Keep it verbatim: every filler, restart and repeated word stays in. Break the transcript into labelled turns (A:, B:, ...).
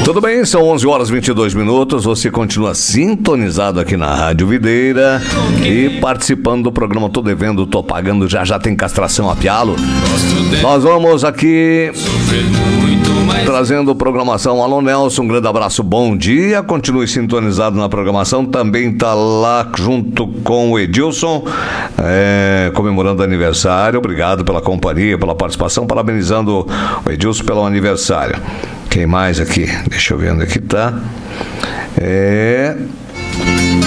A: Tudo bem, são onze horas e vinte e dois minutos. Você continua sintonizado aqui na Rádio Videira e participando do programa Tô Devendo, Tô Pagando, já já tem castração a pialo. Nós vamos aqui trazendo programação. Alô Nelson, um grande abraço, bom dia. Continue sintonizado na programação. Também tá lá junto com o Edilson, é, comemorando aniversário. Obrigado pela companhia, pela participação, parabenizando o Edilson pelo aniversário. Quem mais aqui? Deixa eu ver onde é que tá. É...